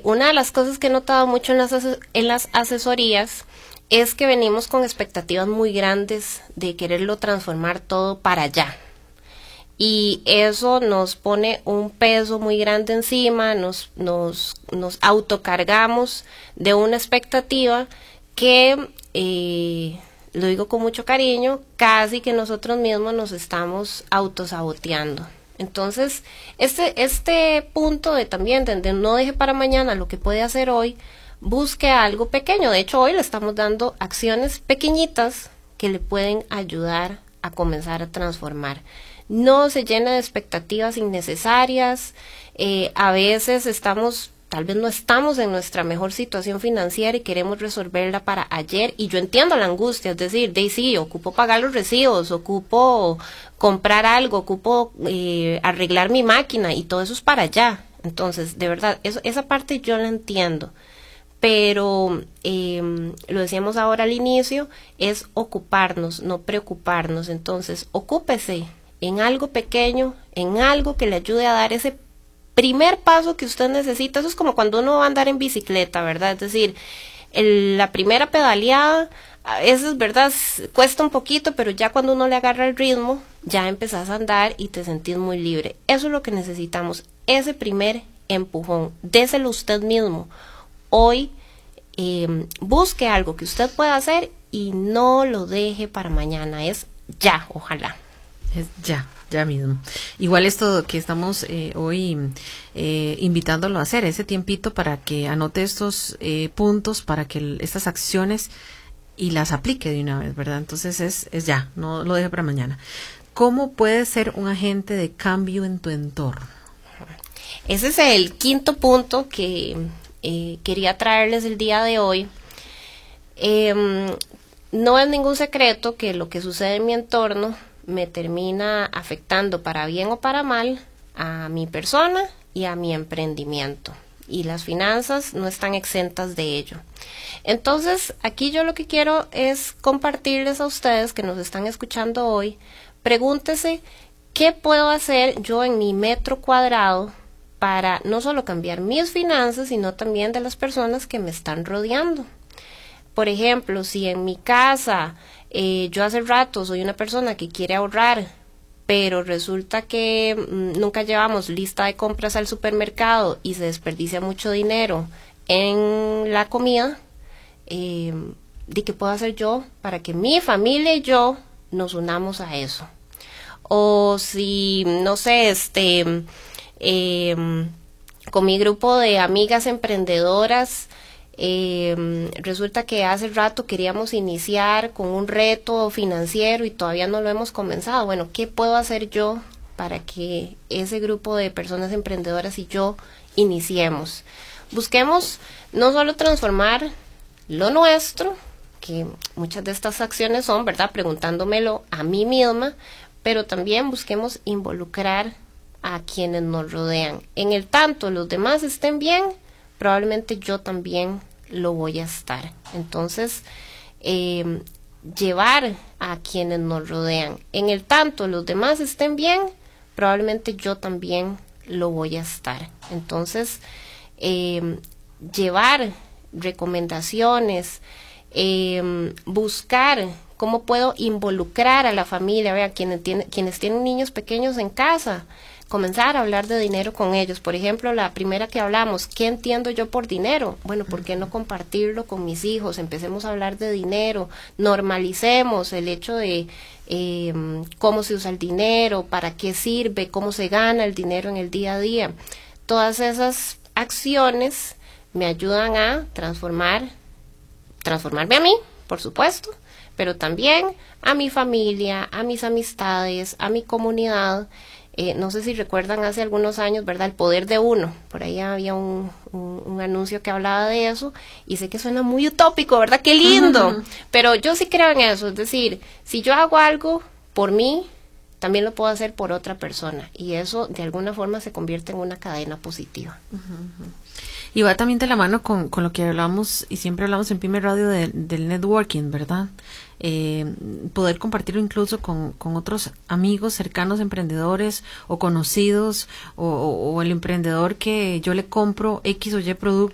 una de las cosas que he notado mucho en las asesorías es que venimos con expectativas muy grandes de quererlo transformar todo para allá. Y eso nos pone un peso muy grande encima, nos autocargamos de una expectativa que, lo digo con mucho cariño, casi que nosotros mismos nos estamos autosaboteando. Entonces, este punto de también de no deje para mañana lo que puede hacer hoy, busque algo pequeño. De hecho, hoy le estamos dando acciones pequeñitas que le pueden ayudar a comenzar a transformar. No se llene de expectativas innecesarias. A veces tal vez no estamos en nuestra mejor situación financiera y queremos resolverla para ayer, y yo entiendo la angustia, es decir, sí, ocupo pagar los recibos, ocupo comprar algo, ocupo arreglar mi máquina, y todo eso es para allá. Entonces, de verdad, esa parte yo la entiendo, pero lo decíamos ahora al inicio, es ocuparnos, no preocuparnos. Entonces, ocúpese en algo pequeño, en algo que le ayude a dar ese primer paso que usted necesita. Eso es como cuando uno va a andar en bicicleta, ¿verdad? Es decir, la primera pedaleada, a veces, ¿verdad?, cuesta un poquito, pero ya cuando uno le agarra el ritmo, ya empezás a andar y te sentís muy libre. Eso es lo que necesitamos, ese primer empujón. Déselo usted mismo. Hoy, busque algo que usted pueda hacer y no lo deje para mañana. Es ya, ojalá. Es ya mismo. Igual esto que estamos hoy invitándolo a hacer, ese tiempito para que anote estos puntos, para que estas acciones y las aplique de una vez, ¿verdad? Entonces es ya, no lo deje para mañana. ¿Cómo puedes ser un agente de cambio en tu entorno? Ese es el quinto punto que quería traerles el día de hoy. No es ningún secreto que lo que sucede en mi entorno me termina afectando para bien o para mal a mi persona y a mi emprendimiento. Y las finanzas no están exentas de ello. Entonces, aquí yo lo que quiero es compartirles a ustedes que nos están escuchando hoy, pregúntese, ¿qué puedo hacer yo en mi metro cuadrado para no solo cambiar mis finanzas, sino también de las personas que me están rodeando? Por ejemplo, si en mi casa yo hace rato soy una persona que quiere ahorrar, pero resulta que nunca llevamos lista de compras al supermercado y se desperdicia mucho dinero en la comida, ¿de qué puedo hacer yo para que mi familia y yo nos unamos a eso? O si, no sé, con mi grupo de amigas emprendedoras, resulta que hace rato queríamos iniciar con un reto financiero y todavía no lo hemos comenzado. Bueno, ¿qué puedo hacer yo para que ese grupo de personas emprendedoras y yo iniciemos? Busquemos no solo transformar lo nuestro, que muchas de estas acciones son, ¿verdad?, preguntándomelo a mí misma, pero también busquemos involucrar a quienes nos rodean. En el tanto los demás estén bien, probablemente yo también lo voy a estar. Entonces, llevar a quienes nos rodean. En el tanto los demás estén bien, probablemente yo también lo voy a estar. Entonces, llevar recomendaciones, buscar cómo puedo involucrar a la familia, vea, quienes tienen niños pequeños en casa, comenzar a hablar de dinero con ellos. Por ejemplo, la primera que hablamos, ¿qué entiendo yo por dinero? Bueno, ¿por qué no compartirlo con mis hijos? Empecemos a hablar de dinero, normalicemos el hecho de cómo se usa el dinero, para qué sirve, cómo se gana el dinero en el día a día. Todas esas acciones me ayudan a transformarme a mí, por supuesto, pero también a mi familia, a mis amistades, a mi comunidad. No sé si recuerdan hace algunos años, ¿verdad?, el poder de uno. Por ahí había un anuncio que hablaba de eso, y sé que suena muy utópico, ¿verdad? ¡Qué lindo! Pero yo sí creo en eso. Es decir, si yo hago algo por mí, también lo puedo hacer por otra persona, y eso de alguna forma se convierte en una cadena positiva. Y va también de la mano con lo que hablamos y siempre hablamos en Pyme Radio del networking, ¿verdad? Poder compartirlo incluso con otros amigos cercanos, emprendedores o conocidos, o el emprendedor que yo le compro X o Y producto